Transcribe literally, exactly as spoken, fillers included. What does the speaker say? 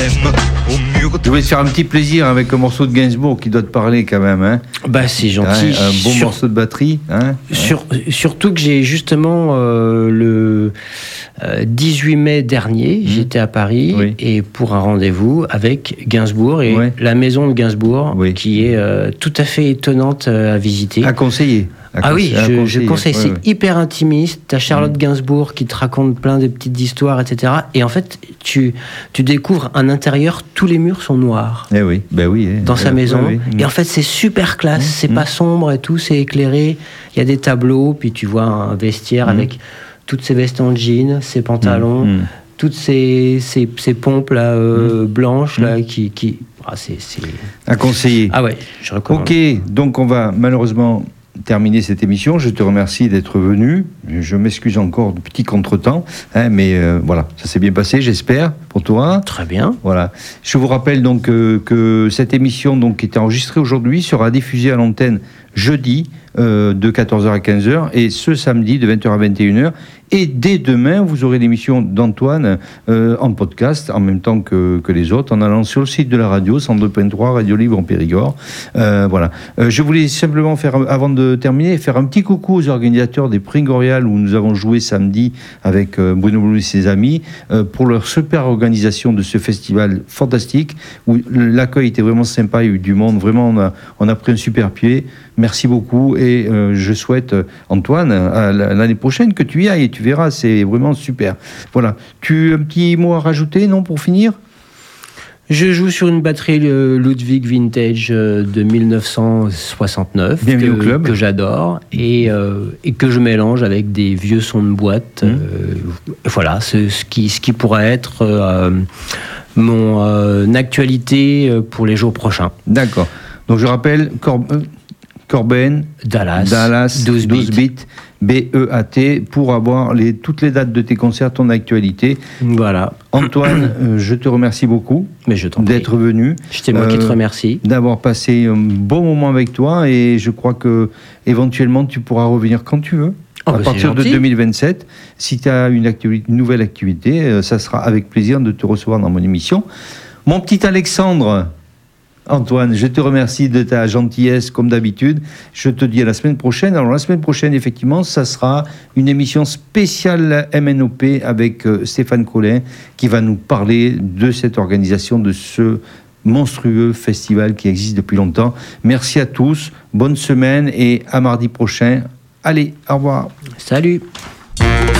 Je voulais te faire un petit plaisir avec un morceau de Gainsbourg qui doit te parler quand même. Hein. Bah c'est gentil. Ouais, un bon Sur... morceau de batterie. Hein. Sur... Surtout que j'ai justement euh, le euh, dix-huit mai dernier, mmh. j'étais à Paris oui. et pour un rendez-vous avec Gainsbourg et ouais. la maison de Gainsbourg oui. qui est euh, tout à fait étonnante à visiter. À conseiller. Ah oui, je, je conseille, ouais, c'est ouais. hyper intimiste. T'as Charlotte mmh. Gainsbourg qui te raconte plein de petites histoires, et cetera. Et en fait, tu, tu découvres un intérieur, tous les murs sont noirs. Eh oui, ben oui. Eh, dans euh, sa maison. Ouais, oui. Et en fait, c'est super classe, mmh. c'est mmh. pas sombre et tout, c'est éclairé. Il y a des tableaux, puis tu vois un vestiaire mmh. avec toutes ses vestes en jean, ses pantalons, mmh. toutes ces, ces, ces pompes là, euh, mmh. blanches mmh. là, qui... qui... Ah, c'est, c'est... À conseiller. Ah ouais, je recommande. Ok, donc on va malheureusement... terminer cette émission. Je te remercie d'être venu. Je m'excuse encore de petits contretemps, hein, mais euh, voilà, ça s'est bien passé, j'espère, pour toi. Très bien. Voilà. Je vous rappelle donc euh, que cette émission, donc, qui est enregistrée aujourd'hui, sera diffusée à l'antenne jeudi euh, de quatorze heures à quinze heures et ce samedi de vingt heures à vingt et une heures. Et dès demain, vous aurez l'émission d'Antoine euh, en podcast, en même temps que, que les autres, en allant sur le site de la radio, cent deux point trois, Radio Libre en Périgord. Euh, voilà. Euh, je voulais simplement faire, avant de terminer, faire un petit coucou aux organisateurs des Prix Gorial où nous avons joué samedi avec euh, Bruno Blou et ses amis euh, pour leur super organisation de ce festival fantastique où l'accueil était vraiment sympa, il y a eu du monde, vraiment on a, on a pris un super pied. Merci beaucoup et euh, je souhaite, Antoine, à l'année prochaine que tu y ailles et tu verras, c'est vraiment super. Voilà. Tu as un petit mot à rajouter, non, pour finir ? Je joue sur une batterie Ludwig Vintage de dix-neuf cent soixante-neuf Bienvenue au club. Que j'adore et, euh, et que je mélange avec des vieux sons de boîte. Mmh. Euh, voilà, ce, ce, qui, ce qui pourrait être euh, mon euh, actualité pour les jours prochains. D'accord. Donc je rappelle, Cor- Corben, Dallas, Dallas douze bits, B E A T, pour avoir les, toutes les dates de tes concerts, ton actualité. Voilà. Antoine, euh, je te remercie beaucoup Mais je t'en d'être prie. venu. C'est moi euh, qui te remercie. D'avoir passé un bon moment avec toi et je crois que éventuellement tu pourras revenir quand tu veux. Oh à bah partir de deux mille vingt-sept, si tu as une, activité, une nouvelle activité, euh, ça sera avec plaisir de te recevoir dans mon émission. Mon petit Alexandre, Antoine, je te remercie de ta gentillesse comme d'habitude. Je te dis à la semaine prochaine. Alors la semaine prochaine, effectivement, ça sera une émission spéciale M N O P avec euh, Stéphane Collin qui va nous parler de cette organisation, de ce monstrueux festival qui existe depuis longtemps. Merci à tous, bonne semaine et à mardi prochain. Allez, au revoir. Salut.